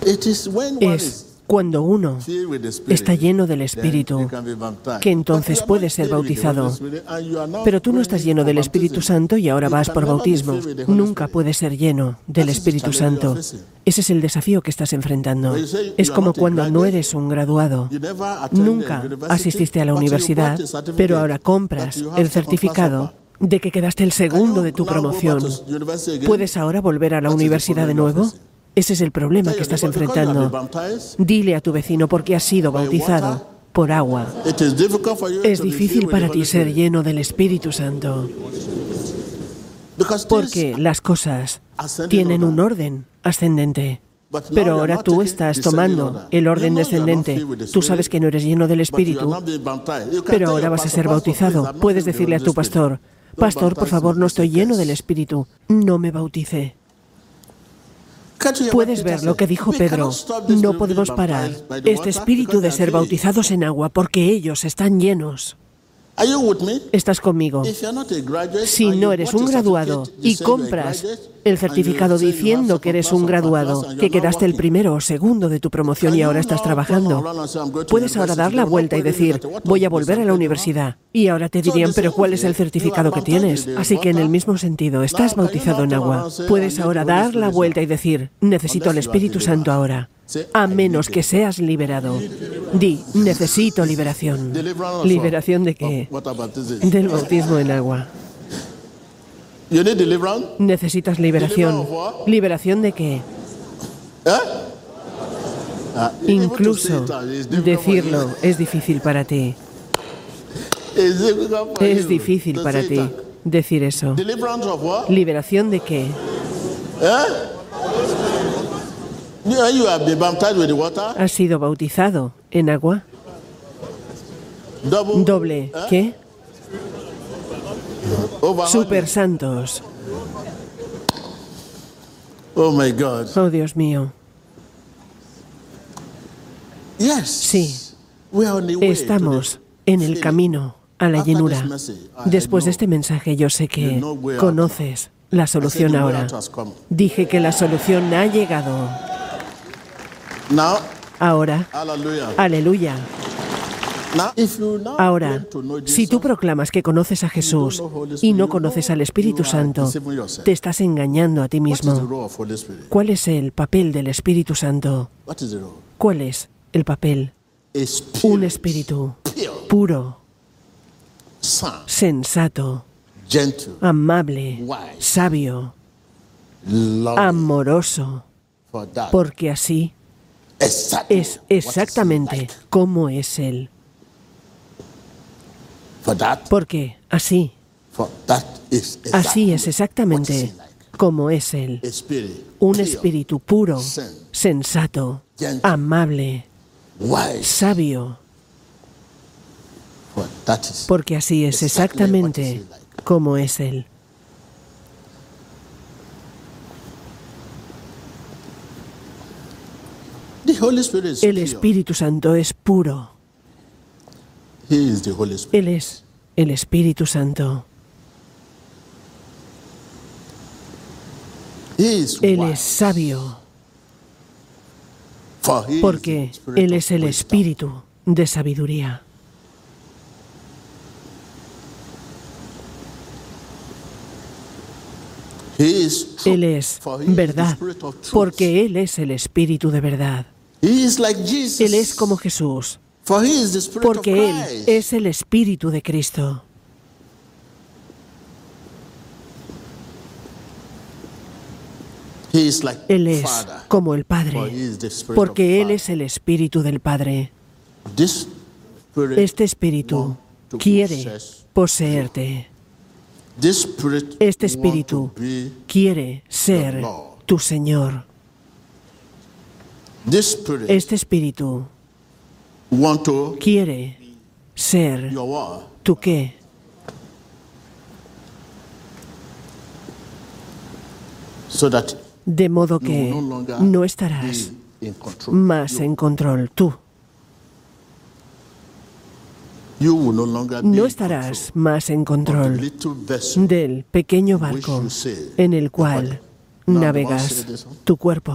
Es cuando uno está lleno del Espíritu, que entonces puede ser bautizado. Pero tú no estás lleno del Espíritu Santo y ahora vas por bautismo. Nunca puedes ser lleno del Espíritu Santo. Ese es el desafío que estás enfrentando. Es como cuando no eres un graduado. Nunca asististe a la universidad, pero ahora compras el certificado de que quedaste el segundo de tu promoción. ¿Puedes ahora volver a la universidad de nuevo? Ese es el problema que estás enfrentando. Dile a tu vecino por qué has sido bautizado por agua. Es difícil para ti ser lleno del Espíritu Santo, porque las cosas tienen un orden ascendente. Pero ahora tú estás tomando el orden descendente. Tú sabes que no eres lleno del Espíritu, pero ahora vas a ser bautizado. Puedes decirle a tu pastor: pastor, por favor, no estoy lleno del Espíritu, no me bautice. Puedes ver lo que dijo Pedro. No podemos parar este espíritu de ser bautizados en agua porque ellos están llenos. ¿Estás conmigo? Si no eres un graduado y compras el certificado diciendo que eres un graduado, que quedaste el primero o segundo de tu promoción y ahora estás trabajando, puedes ahora dar la vuelta y decir: voy a volver a la universidad. Y ahora te dirían: pero ¿cuál es el certificado que tienes? Así que en el mismo sentido, estás bautizado en agua. Puedes ahora dar la vuelta y decir: necesito el Espíritu Santo ahora. A menos que seas liberado. Di: necesito liberación. ¿Liberación de qué? Del bautismo en agua. ¿Necesitas liberación? ¿Liberación de qué? Incluso decirlo es difícil para ti. Es difícil para ti decir eso. ¿Liberación de qué? ¿Has sido bautizado en agua? ¿Doble qué? Super santos. Oh, Dios mío. Sí, estamos en el camino a la llenura. Después de este mensaje yo sé que conoces la solución ahora. Dije que la solución ha llegado. Ahora, aleluya. Ahora, si tú proclamas que conoces a Jesús y no conoces al Espíritu Santo, te estás engañando a ti mismo. ¿Cuál es el papel del Espíritu Santo? ¿Cuál es el papel? Un espíritu puro, sensato, amable, sabio, amoroso, porque así es exactamente como es Él. Porque así es exactamente como es Él. Un espíritu puro, sensato, amable, sabio. Porque así es exactamente como es Él. El Espíritu Santo es puro. Él es el Espíritu Santo. Él es sabio, porque Él es el Espíritu de sabiduría. Él es verdad, porque Él es el Espíritu de verdad. Él es como Jesús, porque Él es el Espíritu de Cristo. Él es como el Padre, porque Él es el Espíritu del Padre. Este Espíritu quiere poseerte. Este Espíritu quiere ser tu Señor. Este Espíritu quiere ser tu qué. De modo que no estarás más en control tú. No estarás más en control del pequeño barco en el cual navegas tu cuerpo.